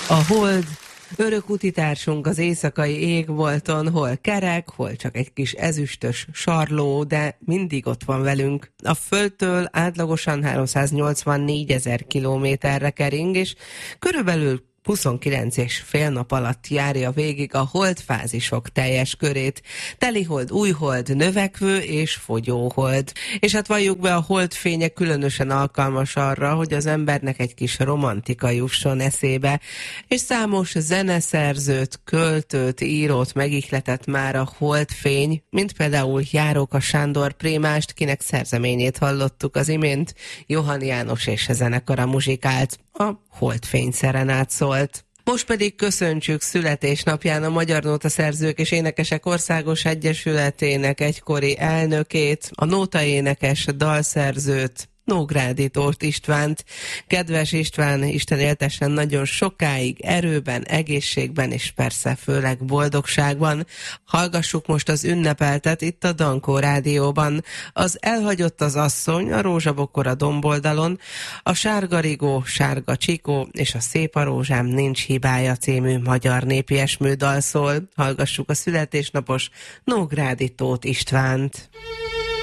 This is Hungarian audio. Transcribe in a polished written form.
A hold örök utitársunk az éjszakai égbolton, hol kerek, hol csak egy kis ezüstös sarló, de mindig ott van velünk. A Földtől átlagosan 384 000 kilométerre kering, és körülbelül 29 és fél nap alatt járja végig a holdfázisok teljes körét. Telihold, újhold, növekvő és fogyóhold. És hát valljuk be, a holdfénye különösen alkalmas arra, hogy az embernek egy kis romantika jusson eszébe, és számos zeneszerzőt, költőt, írót megihletett már a holdfény, mint például Járóka Sándor prémást, kinek szerzeményét hallottuk az imént, Johann János és a zenekara muzsikált, a Holdfény szerenát szólt. Most pedig köszöntsük születésnapján a Magyar Nótaszerzők és Énekesek Országos Egyesületének egykori elnökét, a nótaénekes dalszerzőt, Nógrádi Tóth Istvánt. Kedves István, Isten éltessen nagyon sokáig, erőben, egészségben és persze főleg boldogságban. Hallgassuk most az ünnepeltet itt a Dankó Rádióban. Az Elhagyott az asszony, a Rózsabokor a domboldalon, a Sárga rigó, sárga csikó és a Szép a rózsám nincs hibája című magyar népi esmődal szól. Hallgassuk a születésnapos Nógrádi Tóth Istvánt.